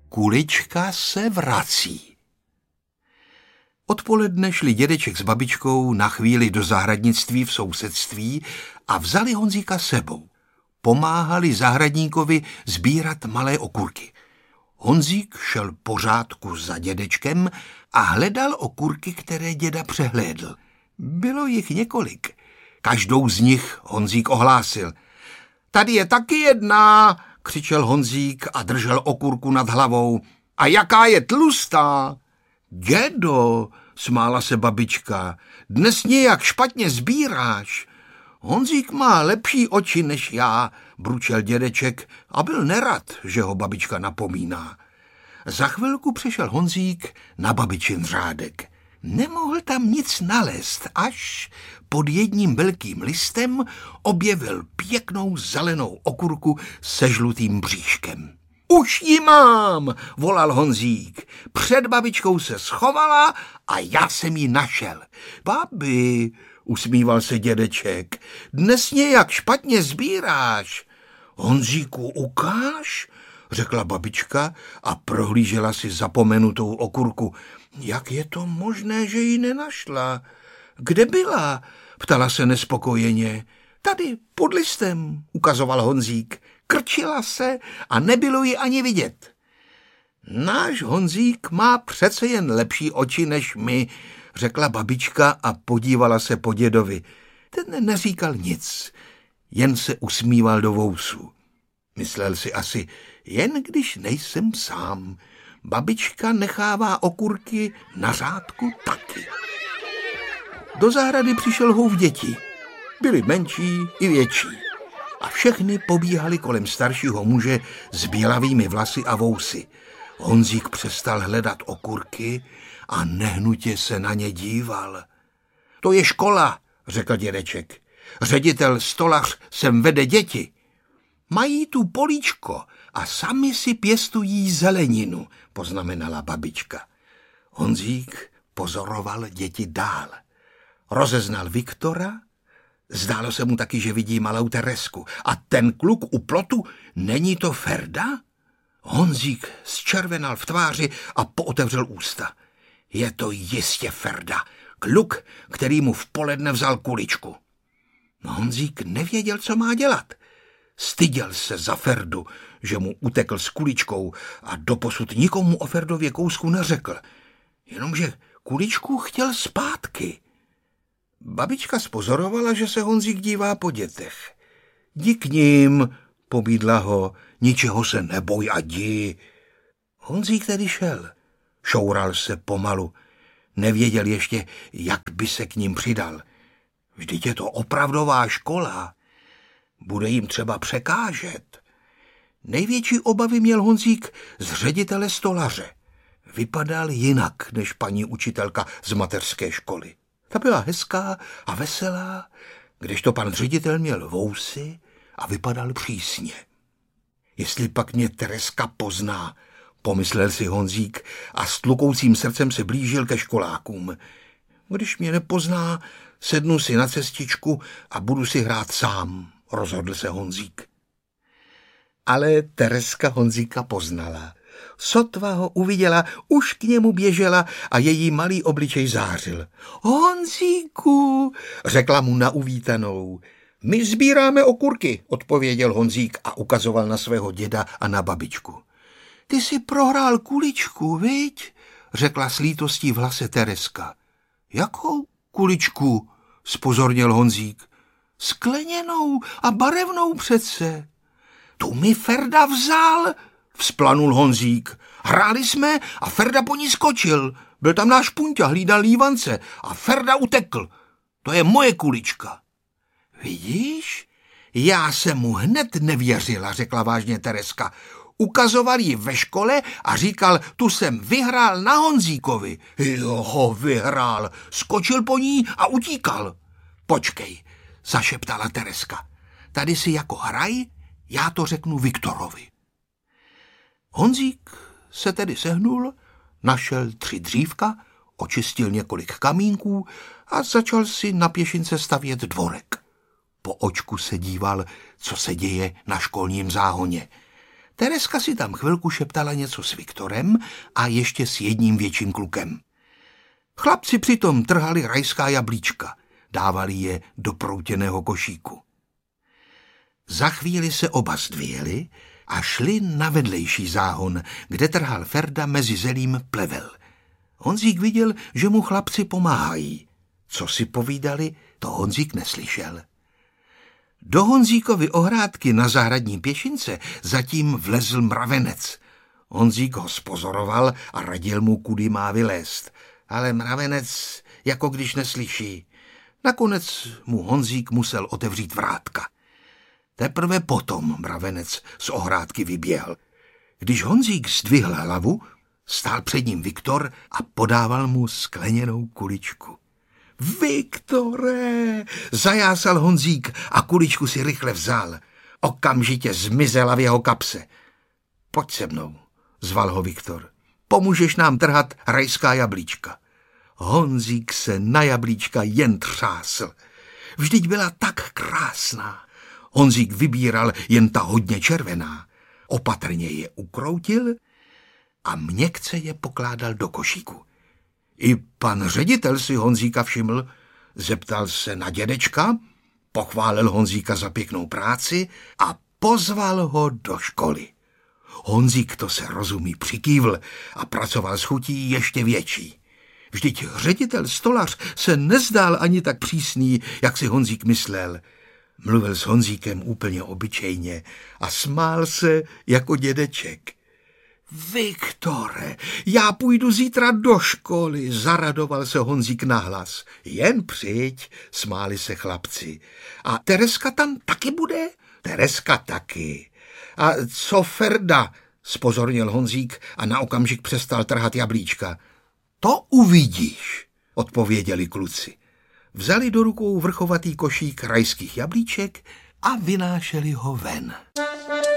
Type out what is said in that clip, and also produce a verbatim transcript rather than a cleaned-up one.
Kulička se vrací. Odpoledne šli dědeček s babičkou na chvíli do zahradnictví v sousedství a vzali Honzíka sebou. Pomáhali zahradníkovi sbírat malé okurky. Honzík šel pořádku za dědečkem a hledal okurky, které děda přehlédl. Bylo jich několik. Každou z nich Honzík ohlásil. Tady je taky jedna, křičel Honzík a držel okurku nad hlavou. A jaká je tlustá? Dědo, smála se babička, dnes nějak špatně sbíráš. Honzík má lepší oči než já, bručel dědeček a byl nerad, že ho babička napomíná. Za chvilku přišel Honzík na babičin řádek. Nemohl tam nic nalézt, až pod jedním velkým listem objevil pěknou zelenou okurku se žlutým bříškem. Už ji mám, volal Honzík. Před babičkou se schovala a já jsem ji našel. Babi, usmíval se dědeček, dnes nějak špatně sbíráš. Honzíku, ukáž, řekla babička a prohlížela si zapomenutou okurku. Jak je to možné, že ji nenašla? Kde byla? Ptala se nespokojeně. Tady, pod listem, ukazoval Honzík. Krčila se a nebylo ji ani vidět. Náš Honzík má přece jen lepší oči než my, řekla babička a podívala se po dědovi. Ten neříkal nic, jen se usmíval do vousu. Myslel si asi, jen když nejsem sám. Babička nechává okurky na řádku taky. Do zahrady přišel hův dětí. Byli menší i větší. A všechny pobíhali kolem staršího muže s bělavými vlasy a vousy. Honzík přestal hledat okurky a nehnutě se na ně díval. To je škola, řekl dědeček. Ředitel Stolař sem vede děti. Mají tu políčko a sami si pěstují zeleninu, poznamenala babička. Honzík pozoroval děti dál. Rozeznal Viktora, zdálo se mu taky, že vidí malou Teresku. A ten kluk u plotu, není to Ferda? Honzík zčervenal v tváři a pootevřel ústa. Je to jistě Ferda, kluk, který mu v poledne vzal kuličku. No Honzík nevěděl, co má dělat. Styděl se za Ferdu, že mu utekl s kuličkou a doposud nikomu o Ferdově kousku neřekl. Jenomže kuličku chtěl zpátky. Babička spozorovala, že se Honzík dívá po dětech. Jdi k ním, pobídla ho, ničeho se neboj a jdi. Honzík tedy šel. Šoural se pomalu. Nevěděl ještě, jak by se k ním přidal. Vždyť je to opravdová škola. Bude jim třeba překážet. Největší obavy měl Honzík z ředitele Stolaře. Vypadal jinak než paní učitelka z mateřské školy. Ta byla hezká a veselá, kdežto pan ředitel měl vousy a vypadal přísně. Jestli pak mě Tereska pozná, pomyslel si Honzík a s tlukoucím srdcem se blížil ke školákům. Když mě nepozná, sednu si na cestičku a budu si hrát sám, rozhodl se Honzík. Ale Tereska Honzíka poznala. Sotva ho uviděla, už k němu běžela a její malý obličej zářil. Honzíku, řekla mu na uvítanou. My sbíráme okurky, odpověděl Honzík a ukazoval na svého děda a na babičku. Ty jsi prohrál kuličku, viď? Řekla s lítostí v hlase Tereska. Jakou kuličku? Spozornil Honzík. Skleněnou a barevnou přece. Tu mi Ferda vzal, vzplanul Honzík. Hráli jsme a Ferda po ní skočil. Byl tam náš Punťa, hlídal lívance a Ferda utekl. To je moje kulička. Vidíš? Já jsem mu hned nevěřila, řekla vážně Tereska. Ukazoval ji ve škole a říkal, tu jsem vyhrál na Honzíkovi. Jo, vyhrál. Skočil po ní a utíkal. Počkej, zašeptala Tereska. Tady si jako hraj, já to řeknu Viktorovi. Honzík se tedy sehnul, našel tři dřívka, očistil několik kamínků a začal si na pěšince stavět dvorek. Po očku se díval, co se děje na školním záhoně. Tereska si tam chvilku šeptala něco s Viktorem a ještě s jedním větším klukem. Chlapci přitom trhali rajská jablíčka, dávali je do proutěného košíku. Za chvíli se oba zdvihli a šli na vedlejší záhon, kde trhal Ferda mezi zelím plevel. Honzík viděl, že mu chlapci pomáhají. Co si povídali, to Honzík neslyšel. Do Honzíkovy ohrádky na zahradní pěšince zatím vlezl mravenec. Honzík ho spozoroval a radil mu, kudy má vylézt. Ale mravenec jako když neslyší. Nakonec mu Honzík musel otevřít vrátka. Teprve potom mravenec z ohrádky vyběhl. Když Honzík zdvihl hlavu, stál před ním Viktor a podával mu skleněnou kuličku. Viktore, zajásal Honzík a kuličku si rychle vzal. Okamžitě zmizela v jeho kapse. Pojď se mnou, zval ho Viktor. Pomůžeš nám trhat rajská jablíčka. Honzík se na jablíčka jen třásl. Vždyť byla tak krásná. Honzík vybíral jen ta hodně červená. Opatrně je ukroutil a měkce je pokládal do košíku. I pan ředitel si Honzíka všiml, zeptal se na dědečka, pochválil Honzíka za pěknou práci a pozval ho do školy. Honzík, to se rozumí, přikývl a pracoval s chutí ještě větší. Vždyť ředitel Stolař se nezdál ani tak přísný, jak si Honzík myslel. Mluvil s Honzíkem úplně obyčejně a smál se jako dědeček. Viktore, já půjdu zítra do školy, zaradoval se Honzík nahlas. Jen přijď, smáli se chlapci. A Tereska tam taky bude? Tereska taky. A co Ferda? Spozornil Honzík a na okamžik přestal trhat jablíčka. To uvidíš, odpověděli kluci. Vzali do rukou vrchovatý košík rajských jablíček a vynášeli ho ven.